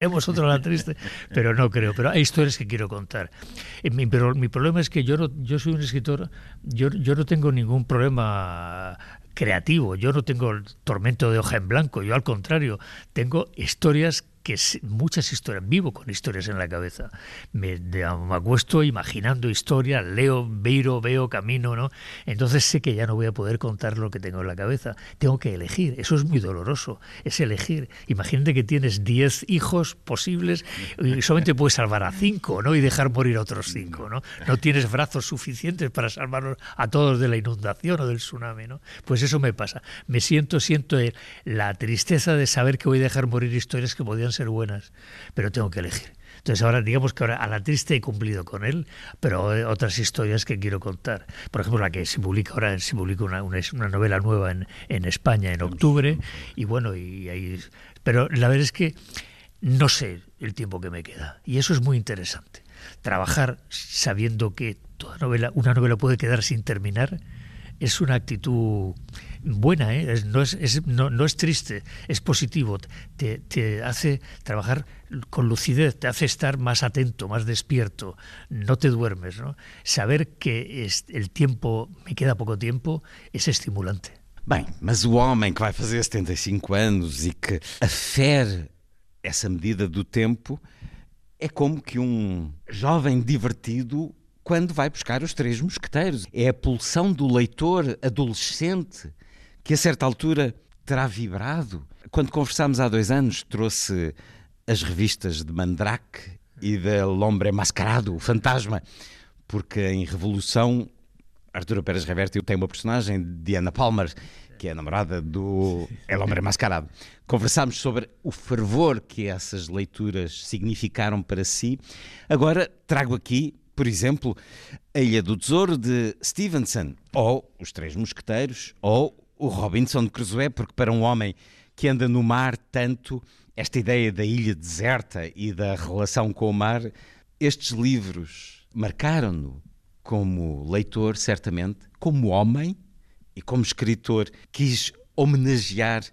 Otro la triste, pero no creo. Pero hay historias que quiero contar. Pero mi problema es que yo soy un escritor, yo no tengo ningún problema creativo, yo no tengo el tormento de hoja en blanco, yo al contrario, tengo historias muchas historias, vivo con historias en la cabeza. Me acuesto imaginando historias, leo, veo, camino, ¿no? Entonces sé que ya no voy a poder contar lo que tengo en la cabeza. Tengo que elegir. Eso es muy doloroso, es elegir. Imagínate que tienes 10 hijos posibles y solamente puedes salvar a 5, ¿no? Y dejar morir a otros 5, ¿no? No tienes brazos suficientes para salvarlos a todos de la inundación o del tsunami, ¿no? Pues eso me pasa. Siento la tristeza de saber que voy a dejar morir historias que podían ser buenas, pero tengo que elegir. Entonces digamos que ahora a la triste he cumplido con él, pero otras historias que quiero contar. Por ejemplo, la que se publica ahora, se publica una novela nueva en España en octubre, y bueno, pero la verdad es que no sé el tiempo que me queda, y eso es muy interesante. Trabajar sabiendo que una novela puede quedar sin terminar, es una actitud buena, ¿eh? No es triste, es positivo, te hace trabajar con lucidez, te hace estar más atento, más despierto, no te duermes, ¿no? Saber que el tiempo, me queda poco tiempo, es estimulante. Bem, mas o homem que vai fazer 75 anos e que afere essa medida do tempo é como que jovem divertido quando vai buscar os Três Mosqueteiros. É a pulsão do leitor adolescente que a certa altura terá vibrado. Quando conversámos há 2 anos, trouxe as revistas de Mandrake e de L'Hombre Mascarado, o Fantasma, porque em Revolução, Arturo Pérez Reverte tem uma personagem, Diana Palmer, que é a namorada do El Hombre Mascarado. Conversámos sobre o fervor que essas leituras significaram para si. Agora trago aqui, por exemplo, A Ilha do Tesouro de Stevenson, ou Os Três Mosqueteiros, ou o Robinson Crusoe, porque para um homem que anda no mar tanto, esta ideia da ilha deserta e da relação com o mar, estes livros marcaram-no como leitor, certamente, como homem e como escritor. Quis homenagear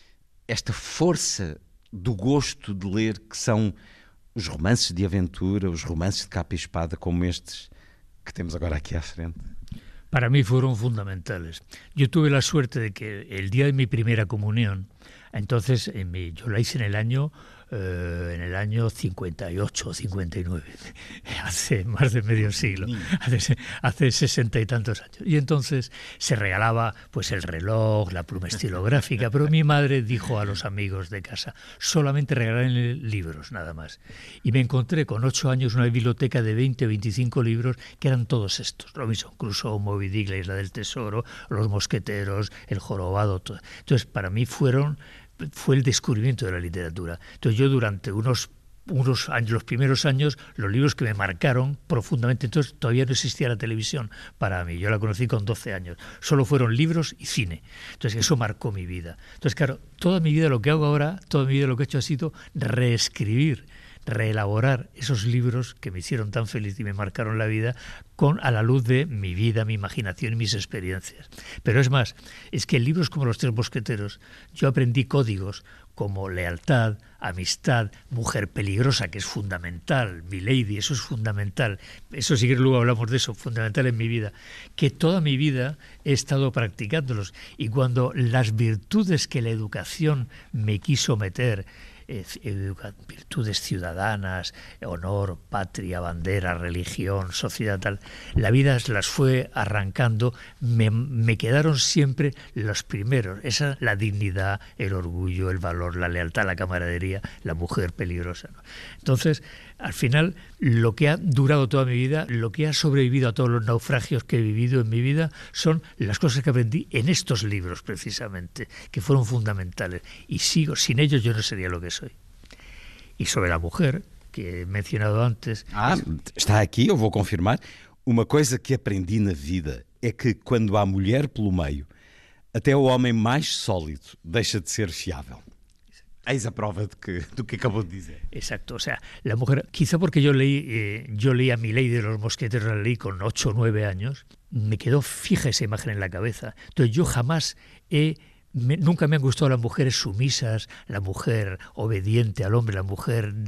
esta força do gosto de ler, que são os romances de aventura, os romances de capa e espada, como estes que temos agora aquí à frente. Para mí fueron fundamentales. Yo tuve la suerte de que el día de mi primera comunión, entonces yo la hice en el año 58 o 59, hace más de medio siglo, hace 60 y tantos años. Y entonces se regalaba pues el reloj, la pluma estilográfica, pero mi madre dijo a los amigos de casa, solamente regalen libros, nada más. Y me encontré con 8 años una biblioteca de 20 o 25 libros que eran todos estos, Robinson Crusoe, Moby Dick, La Isla del Tesoro, Los Mosqueteros, El Jorobado, todo. Entonces para mí fue el descubrimiento de la literatura. Entonces yo durante unos años, los primeros años, los libros que me marcaron profundamente, entonces todavía no existía la televisión para mí, yo la conocí con 12 años, solo fueron libros y cine, entonces eso marcó mi vida. Entonces claro, toda mi vida lo que hago ahora, toda mi vida lo que he hecho ha sido reescribir, reelaborar esos libros que me hicieron tan feliz y me marcaron la vida a la luz de mi vida, mi imaginación y mis experiencias. Pero es más, es que en libros como Los Tres Mosqueteros yo aprendí códigos como lealtad, amistad, mujer peligrosa, que es fundamental, milady, eso es fundamental, eso sí que luego hablamos de eso, fundamental en mi vida, que toda mi vida he estado practicándolos, y cuando las virtudes que la educación me quiso meter, virtudes ciudadanas, honor, patria, bandera, religión, sociedad, tal, la vida las fue arrancando, me quedaron siempre los primeros, la dignidad, el orgullo, el valor, la lealtad, la camaradería, la mujer peligrosa, ¿no? Entonces, al final, lo que ha durado toda mi vida, lo que ha sobrevivido a todos los naufragios que he vivido en mi vida, son las cosas que aprendí en estos libros, precisamente, que fueron fundamentales. Y sin ellos yo no sería lo que soy. Y sobre la mujer, que he mencionado antes... Está aqui, eu vou confirmar. Uma coisa que aprendi na vida é que quando há mulher pelo meio, até o homem mais sólido deixa de ser fiável. Eis a prova do que acabou de dizer. Exacto, o sea, la mujer, quizá porque yo leí a Milady de Los Mosqueteros, la leí con 8 o 9 años, me quedó fija esa imagen en la cabeza. Entonces yo jamás he nunca me han gustado las mujeres sumisas, la mujer obediente al hombre, la mujer